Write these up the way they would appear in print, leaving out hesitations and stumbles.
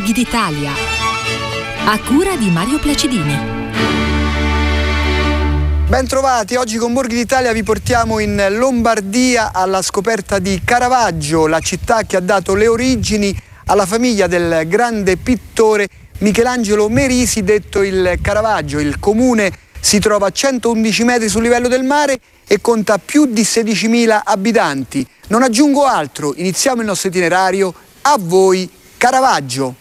Borghi d'Italia, a cura di Mario Placidini. Bentrovati, oggi con Borghi d'Italia vi portiamo in Lombardia alla scoperta di Caravaggio, la città che ha dato le origini alla famiglia del grande pittore Michelangelo Merisi, detto il Caravaggio. Il comune si trova a 111 metri sul livello del mare e conta più di 16.000 abitanti. Non aggiungo altro, iniziamo il nostro itinerario. A voi Caravaggio!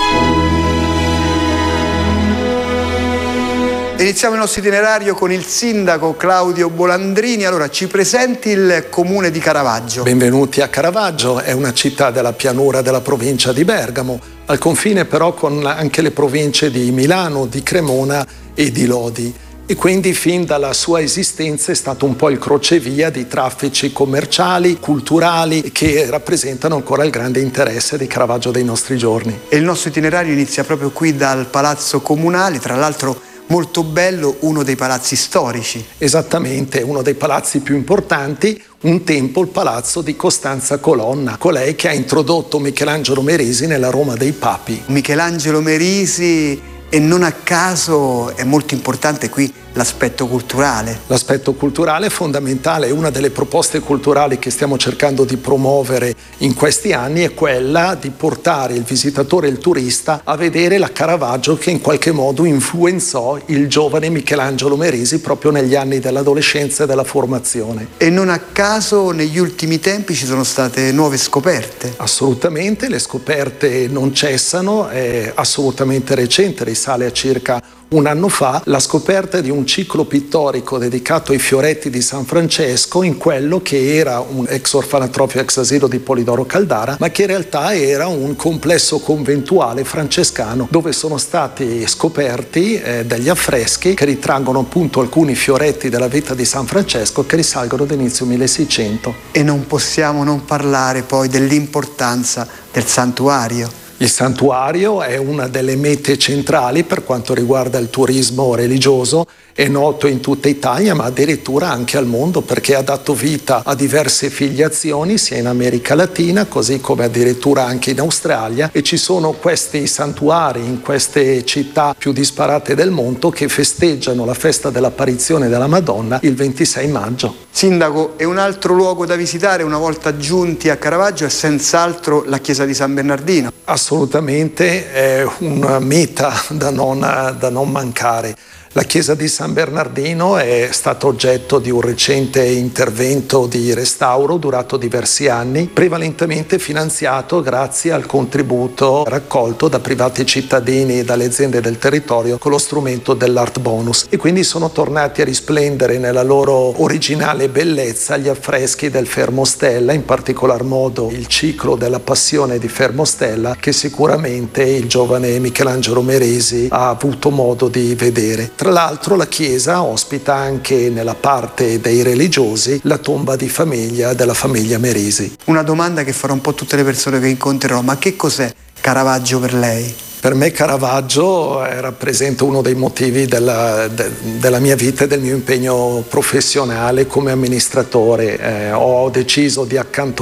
Iniziamo il nostro itinerario con il sindaco Claudio Bolandrini. Allora, ci presenti il comune di Caravaggio. Benvenuti a Caravaggio, è una città della pianura della provincia di Bergamo, al confine però con anche le province di Milano, di Cremona e di Lodi. E quindi fin dalla sua esistenza è stato un po' il crocevia di traffici commerciali, culturali, che rappresentano ancora il grande interesse di Caravaggio dei nostri giorni. E il nostro itinerario inizia proprio qui dal Palazzo Comunale, tra l'altro molto bello, uno dei palazzi storici. Esattamente, uno dei palazzi più importanti, un tempo il palazzo di Costanza Colonna, colei che ha introdotto Michelangelo Merisi nella Roma dei Papi. Michelangelo Merisi, e non a caso è molto importante qui l'aspetto culturale. L'aspetto culturale è fondamentale, una delle proposte culturali che stiamo cercando di promuovere in questi anni è quella di portare il visitatore e il turista a vedere la Caravaggio che in qualche modo influenzò il giovane Michelangelo Merisi proprio negli anni dell'adolescenza e della formazione. E non a caso negli ultimi tempi ci sono state nuove scoperte. Assolutamente, le scoperte non cessano, è assolutamente recente, risale a circa un anno fa, la scoperta di un ciclo pittorico dedicato ai fioretti di San Francesco in quello che era un ex orfanotrofio, ex asilo di Polidoro Caldara, ma che in realtà era un complesso conventuale francescano dove sono stati scoperti degli affreschi che ritraggono appunto alcuni fioretti della vita di San Francesco che risalgono ad inizio 1600. E non possiamo non parlare poi dell'importanza del santuario. Il santuario è una delle mete centrali per quanto riguarda il turismo religioso, è noto in tutta Italia ma addirittura anche al mondo perché ha dato vita a diverse filiazioni sia in America Latina così come addirittura anche in Australia e ci sono questi santuari in queste città più disparate del mondo che festeggiano la festa dell'apparizione della Madonna il 26 maggio. Sindaco, e un altro luogo da visitare una volta giunti a Caravaggio è senz'altro la chiesa di San Bernardino. Assolutamente è una meta da non mancare. La chiesa di San Bernardino è stata oggetto di un recente intervento di restauro durato diversi anni, prevalentemente finanziato grazie al contributo raccolto da privati cittadini e dalle aziende del territorio con lo strumento dell'Art Bonus e quindi sono tornati a risplendere nella loro originale bellezza gli affreschi del Fermostella, in particolar modo il ciclo della passione di Fermostella che sicuramente il giovane Michelangelo Merisi ha avuto modo di vedere. Tra l'altro la chiesa ospita anche nella parte dei religiosi la tomba di famiglia della famiglia Merisi. Una domanda che farò un po' a tutte le persone che incontrerò, ma che cos'è Caravaggio per lei? Per me Caravaggio rappresenta uno dei motivi della mia vita e del mio impegno professionale come amministratore. Ho deciso di accantonare